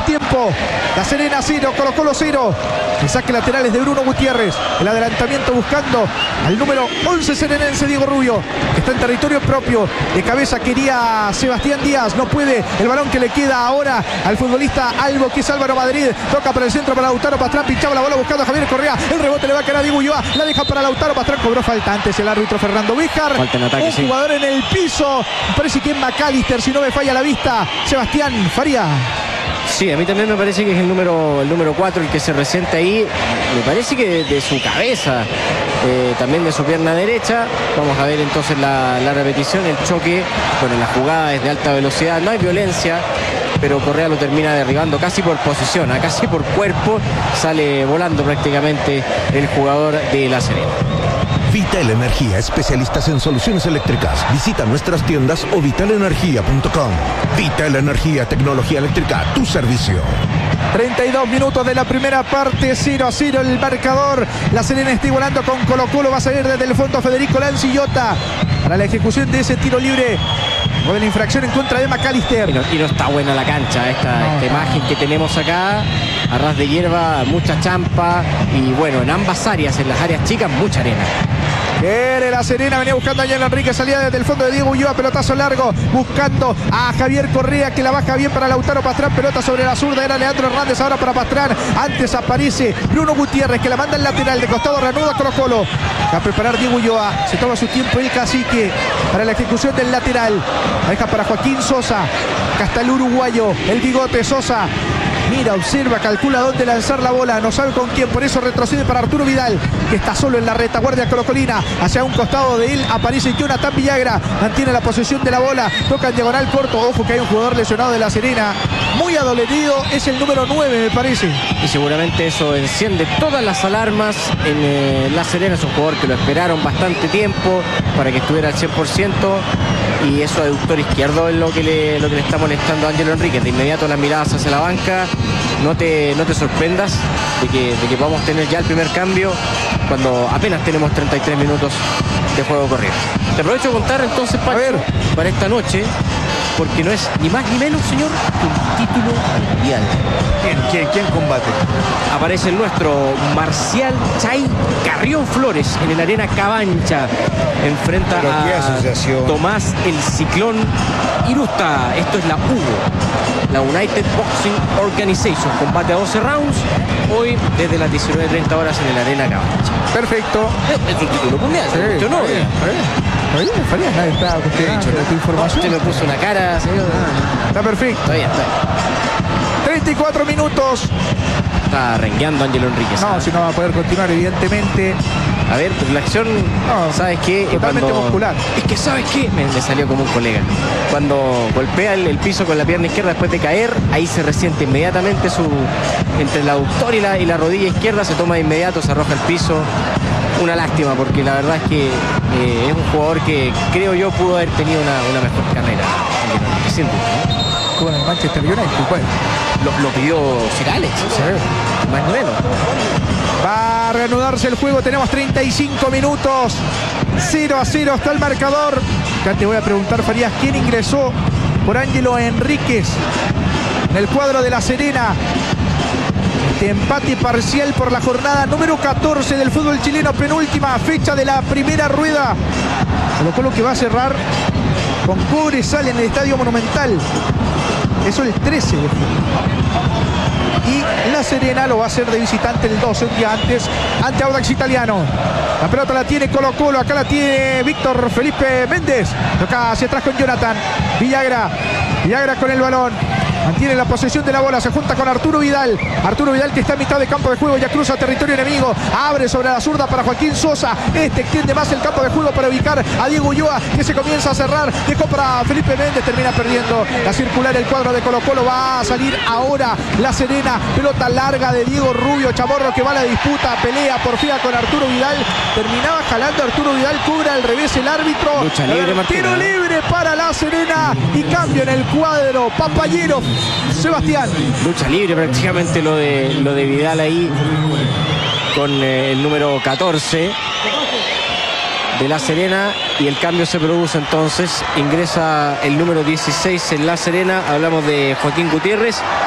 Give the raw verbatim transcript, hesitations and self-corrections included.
tiempo. La Serena cero, Colo Colo cero. El saque lateral es de Bruno Gutiérrez. El adelantamiento buscando al número once serenense, Diego Rubio, que está en territorio propio. De cabeza quería Sebastián Díaz, no puede. El balón que le queda ahora al futbolista Albo, que es Álvaro Madrid. Toca para el centro para Lautaro Pastrán, pinchaba la bola buscando a Javier Correa. El rebote le va a caer a Diego Ulloa, la deja para Lautaro Pastrán, cobró falta antes el árbitro Fernando Víjar. Falta en ataque, un sí. jugador en el piso, parece que es McAllister, si no me falla la vista. Sebastián Faría. Sí, a mí también me parece que es el número el número cuatro el que se resiente ahí. Me parece que de, de su cabeza, eh, también de su pierna derecha. Vamos a ver entonces la, la repetición, el choque. Bueno, la jugada es de alta velocidad, no hay violencia, pero Correa lo termina derribando casi por posición, ¿eh? Casi por cuerpo. Sale volando prácticamente el jugador de La Serena. Vital Energía, especialistas en soluciones eléctricas. Visita nuestras tiendas o vital energía punto com. Vital Energía, tecnología eléctrica, tu servicio. treinta y dos minutos de la primera parte, cero a cero el marcador. La Serena está igualando con Colo Colo. Va a salir desde el fondo Federico Lancillota para la ejecución de ese tiro libre o de la infracción en contra de McAllister. Y no, y no está buena la cancha, esta, no, esta no. imagen que tenemos acá. A ras de hierba, mucha champa. Y bueno, en ambas áreas, en las áreas chicas, mucha arena. Quiere La Serena, venía buscando a Daniel Enrique, salía desde el fondo de Diego Ulloa, pelotazo largo, buscando a Javier Correa, que la baja bien para Lautaro Pastrán, pelota sobre la zurda, era Leandro Hernández, ahora para Pastrán, antes aparece Bruno Gutiérrez, que la manda al lateral, de costado reanuda Colo Colo, a preparar Diego Ulloa, se toma su tiempo el cacique, para la ejecución del lateral, la deja para Joaquín Sosa, acá está el uruguayo, el bigote Sosa. Mira, observa, calcula dónde lanzar la bola, no sabe con quién, por eso retrocede para Arturo Vidal, que está solo en la retaguardia colocolina. Hacia un costado de él aparece Jonathan Villagra, mantiene la posesión de la bola, toca en diagonal corto. Ojo que hay un jugador lesionado de La Serena, muy adolorido, es el número nueve, me parece. Y seguramente eso enciende todas las alarmas en eh, La Serena. Es un jugador que lo esperaron bastante tiempo para que estuviera al cien por ciento. Y eso aductor izquierdo es lo que le, lo que le está molestando a Ángelo Enríquez. De inmediato las miradas hacia la banca. No te, no te sorprendas de que, de que podamos tener ya el primer cambio cuando apenas tenemos treinta y tres minutos de juego corrido. Te aprovecho de contar entonces, Pacho, a ver, para esta noche, porque no es ni más ni menos, señor, que un título mundial. ¿Quién, quién, quién combate? Aparece el nuestro Marcial Chay Carrión Flores en el Arena Cabancha. Enfrenta a Tomás el Ciclón Irusta. Esto es la U, la United Boxing Organization. Combate a doce rounds. Hoy desde las diecinueve treinta horas en el Arena Cabancha. Perfecto. Es, es un título mundial. Sí, ¿sí? ¿No? Bien, bien. Bien, Farías, nadie está cuestionando tu información. Usted me puso una cara, señor. Está perfecto. Está bien, está bien. treinta y cuatro minutos. Está rengueando Ángelo Enríquez. No, si no va a poder continuar, evidentemente. A ver, pero la acción, no, ¿sabes qué? Totalmente Cuando, muscular. Es que, ¿sabes qué? Me, me salió como un colega. Cuando golpea el, el piso con la pierna izquierda después de caer, ahí se resiente inmediatamente su entre el aductor y la, y la rodilla izquierda, se toma de inmediato, se arroja al piso. Una lástima, porque la verdad es que eh, es un jugador que creo yo pudo haber tenido una, una mejor carrera. Siento, ¿no? Con el Manchester United, bueno. Lo, lo pidió Sir Alex, o sea, sí. Más o menos. Va a reanudarse el juego, tenemos treinta y cinco minutos. cero a cero está el marcador. Ya te voy a preguntar, Farías, ¿quién ingresó por Ángelo Enríquez en el cuadro de La Serena? Este empate parcial por la jornada número catorce del fútbol chileno, penúltima fecha de la primera rueda. Colo Colo que va a cerrar con Cobresal en el Estadio Monumental. Eso el trece de julio. Y La Serena lo va a hacer de visitante el doce, un día antes, ante Audax Italiano. La pelota la tiene Colo Colo, acá la tiene Víctor Felipe Méndez. Toca hacia atrás con Jonathan Villagra. Villagra con el balón. Mantiene la posesión de la bola, se junta con Arturo Vidal. Arturo Vidal que está a mitad de campo de juego, ya cruza territorio enemigo. Abre sobre la zurda para Joaquín Sosa. Este extiende más el campo de juego para ubicar a Diego Ulloa, que se comienza a cerrar. Dejó para Felipe Méndez, termina perdiendo la circular. El cuadro de Colo Colo va a salir ahora La Serena. Pelota larga de Diego Rubio Chamorro, que va a la disputa, pelea porfía con Arturo Vidal. Terminaba jalando Arturo Vidal, cubre al revés el árbitro. Lucha libre, Martín. Tiro libre para La Serena y cambio en el cuadro. Papayero Sebastián. Lucha libre prácticamente lo de, lo de Vidal ahí con eh, el número catorce de La Serena, y el cambio se produce entonces. Ingresa el número dieciséis en La Serena. Hablamos de Joaquín Gutiérrez